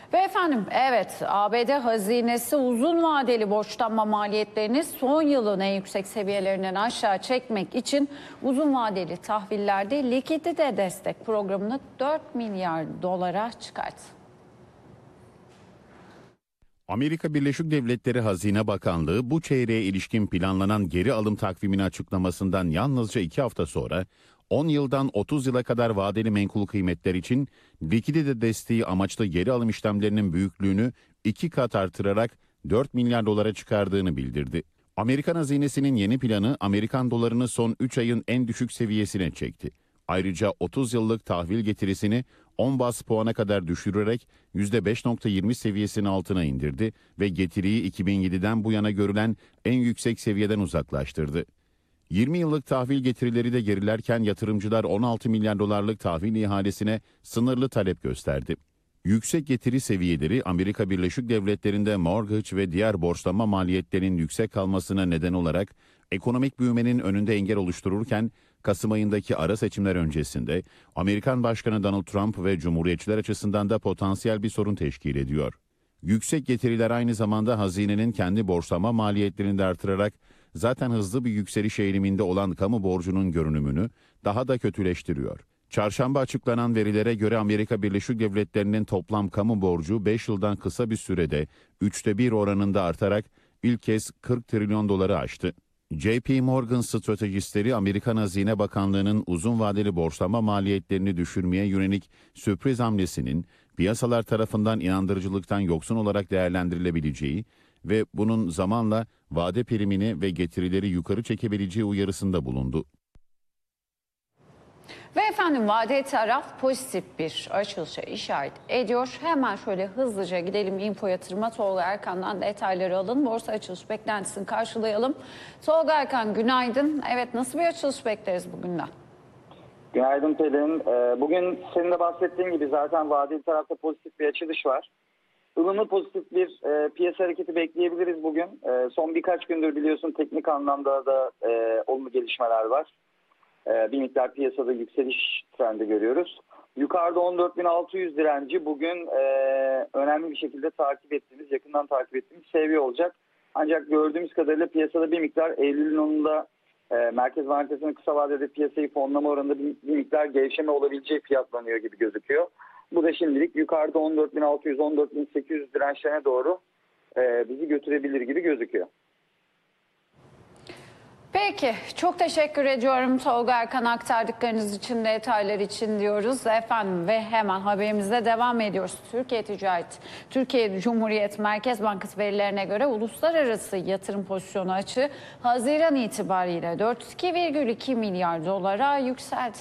Ve efendim evet, ABD hazinesi uzun vadeli borçlanma maliyetlerini son yılın en yüksek seviyelerinden aşağı çekmek için uzun vadeli tahvillerde likidite destek programını 4 milyar dolara çıkarttı. Amerika Birleşik Devletleri Hazine Bakanlığı bu çeyreğe ilişkin planlanan geri alım takvimini açıklamasından yalnızca 2 hafta sonra 10 yıldan 30 yıla kadar vadeli menkul kıymetler için likidite desteği amaçlı geri alım işlemlerinin büyüklüğünü 2 kat artırarak 4 milyar dolara çıkardığını bildirdi. Amerikan hazinesinin yeni planı Amerikan dolarını son 3 ayın en düşük seviyesine çekti. Ayrıca 30 yıllık tahvil getirisini 10 bas puana kadar düşürerek %5.20 seviyesinin altına indirdi ve getiriyi 2007'den bu yana görülen en yüksek seviyeden uzaklaştırdı. 20 yıllık tahvil getirileri de gerilerken yatırımcılar 16 milyar dolarlık tahvil ihalesine sınırlı talep gösterdi. Yüksek getiri seviyeleri Amerika Birleşik Devletleri'nde mortgage ve diğer borçlanma maliyetlerinin yüksek kalmasına neden olarak ekonomik büyümenin önünde engel oluştururken Kasım ayındaki ara seçimler öncesinde Amerikan Başkanı Donald Trump ve Cumhuriyetçiler açısından da potansiyel bir sorun teşkil ediyor. Yüksek getiriler aynı zamanda hazinenin kendi borçlanma maliyetlerini de artırarak zaten hızlı bir yükseliş eğiliminde olan kamu borcunun görünümünü daha da kötüleştiriyor. Çarşamba açıklanan verilere göre Amerika Birleşik Devletleri'nin toplam kamu borcu 5 yıldan kısa bir sürede 1/3 oranında artarak ilk kez 40 trilyon doları aştı. JP Morgan stratejistleri Amerikan Hazine Bakanlığı'nın uzun vadeli borçlanma maliyetlerini düşürmeye yönelik sürpriz hamlesinin piyasalar tarafından inandırıcılıktan yoksun olarak değerlendirilebileceği ve bunun zamanla vade primini ve getirileri yukarı çekebileceği uyarısında bulundu. Ve efendim vadeli taraf pozitif bir açılışa işaret ediyor. Hemen şöyle hızlıca gidelim info yatırıma. Tolga Erkan'dan detayları alın. Borsa açılış beklentisini karşılayalım. Tolga Erkan günaydın. Evet, nasıl bir açılış bekleriz bugünden? Günaydın Pelin. Bugün senin de bahsettiğin gibi zaten vadeli tarafta pozitif bir açılış var. Ilımlı pozitif bir piyasa hareketi bekleyebiliriz bugün. Son birkaç gündür biliyorsun teknik anlamda da olumlu gelişmeler var. Bir miktar piyasada yükseliş trendi görüyoruz. Yukarıda 14.600 direnci bugün önemli bir şekilde yakından takip ettiğimiz seviye olacak. Ancak gördüğümüz kadarıyla piyasada bir miktar Eylül'ün onunda Merkez Bankası'nın kısa vadede piyasayı fonlama oranında bir miktar gevşeme olabileceği fiyatlanıyor gibi gözüküyor. Bu da şimdilik yukarıda 14.600-14.800 dirençlerine doğru bizi götürebilir gibi gözüküyor. Peki, çok teşekkür ediyorum Tolga Erkan, aktardıklarınız için, detaylar için diyoruz efendim ve hemen haberimize devam ediyoruz. Türkiye Cumhuriyet Merkez Bankası verilerine göre uluslararası yatırım pozisyonu açığı Haziran itibariyle 42,2 milyar dolara yükseldi.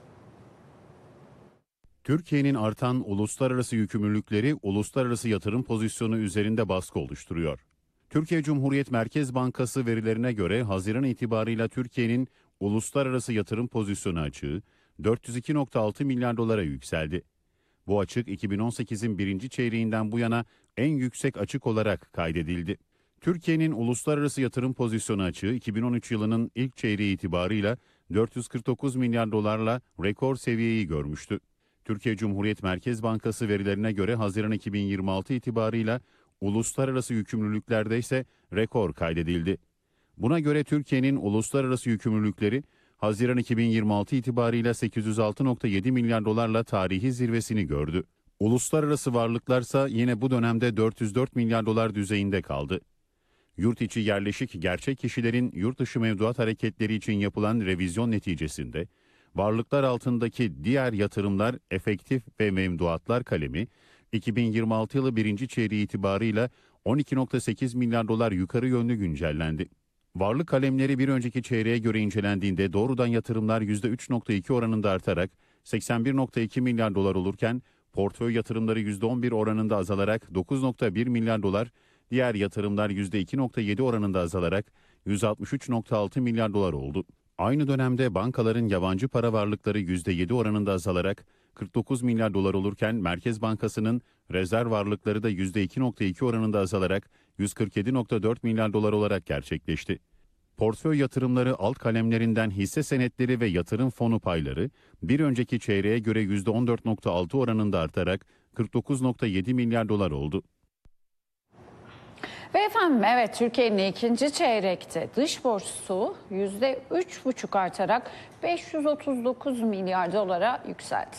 Türkiye'nin artan uluslararası yükümlülükleri uluslararası yatırım pozisyonu üzerinde baskı oluşturuyor. Türkiye Cumhuriyet Merkez Bankası verilerine göre Haziran itibarıyla Türkiye'nin uluslararası yatırım pozisyonu açığı 402,6 milyar dolara yükseldi. Bu açık 2018'in birinci çeyreğinden bu yana en yüksek açık olarak kaydedildi. Türkiye'nin uluslararası yatırım pozisyonu açığı 2013 yılının ilk çeyreği itibarıyla 449 milyar dolarla rekor seviyeyi görmüştü. Türkiye Cumhuriyet Merkez Bankası verilerine göre Haziran 2026 itibarıyla uluslararası yükümlülüklerde ise rekor kaydedildi. Buna göre Türkiye'nin uluslararası yükümlülükleri Haziran 2026 itibarıyla 806,7 milyar dolarla tarihi zirvesini gördü. Uluslararası varlıklarsa yine bu dönemde 404 milyar dolar düzeyinde kaldı. Yurt içi yerleşik gerçek kişilerin yurt dışı mevduat hareketleri için yapılan revizyon neticesinde varlıklar altındaki diğer yatırımlar efektif ve mevduatlar kalemi 2026 yılı birinci çeyreği itibarıyla 12,8 milyar dolar yukarı yönlü güncellendi. Varlık kalemleri bir önceki çeyreğe göre incelendiğinde doğrudan yatırımlar %3,2 oranında artarak 81,2 milyar dolar olurken portföy yatırımları %11 oranında azalarak 9,1 milyar dolar, diğer yatırımlar %2,7 oranında azalarak 163,6 milyar dolar oldu. Aynı dönemde bankaların yabancı para varlıkları %7 oranında azalarak 49 milyar dolar olurken Merkez Bankası'nın rezerv varlıkları da %2,2 oranında azalarak 147,4 milyar dolar olarak gerçekleşti. Portföy yatırımları alt kalemlerinden hisse senetleri ve yatırım fonu payları bir önceki çeyreğe göre %14,6 oranında artarak 49,7 milyar dolar oldu. Ve efendim evet, Türkiye'nin ikinci çeyrekte dış borçlusu %3,5 artarak 539 milyar dolara yükseldi.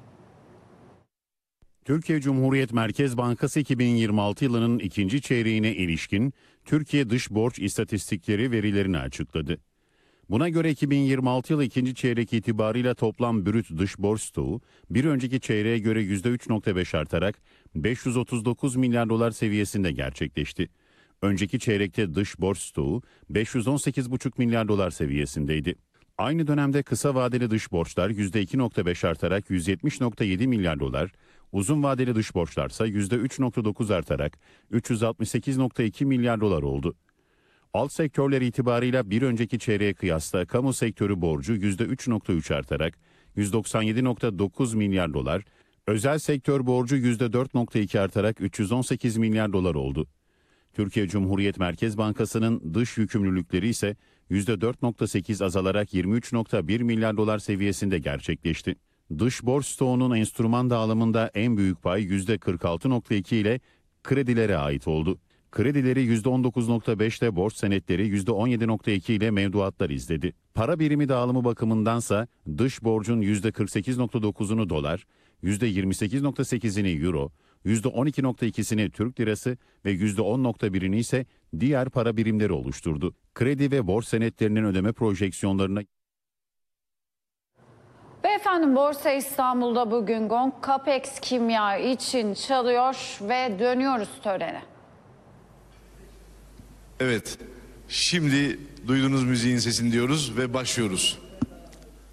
Türkiye Cumhuriyet Merkez Bankası 2026 yılının ikinci çeyreğine ilişkin Türkiye dış borç istatistikleri verilerini açıkladı. Buna göre 2026 yılı ikinci çeyrek itibarıyla toplam brüt dış borç stoğu bir önceki çeyreğe göre %3,5 artarak 539 milyar dolar seviyesinde gerçekleşti. Önceki çeyrekte dış borç stoğu 518,5 milyar dolar seviyesindeydi. Aynı dönemde kısa vadeli dış borçlar %2,5 artarak 170,7 milyar dolar, uzun vadeli dış borçlarsa %3,9 artarak 368,2 milyar dolar oldu. Alt sektörler itibarıyla bir önceki çeyreğe kıyasla kamu sektörü borcu %3,3 artarak 197,9 milyar dolar, özel sektör borcu %4,2 artarak 318 milyar dolar oldu. Türkiye Cumhuriyet Merkez Bankası'nın dış yükümlülükleri ise %4,8 azalarak 23,1 milyar dolar seviyesinde gerçekleşti. Dış borç stoğunun enstrüman dağılımında en büyük pay %46,2 ile kredilere ait oldu. Kredileri %19,5 ile borç senetleri %17,2 ile mevduatlar izledi. Para birimi dağılımı bakımındansa dış borcun %48,9'unu dolar, %28,8'ini euro, %12,2'sini Türk lirası ve %10,1'ini ise diğer para birimleri oluşturdu. Kredi ve borç senetlerinin ödeme projeksiyonlarına Ve efendim Borsa İstanbul'da bugün gong Capex Kimya için çalıyor ve dönüyoruz törene. Evet, şimdi duyduğunuz müziğin sesini diyoruz ve başlıyoruz.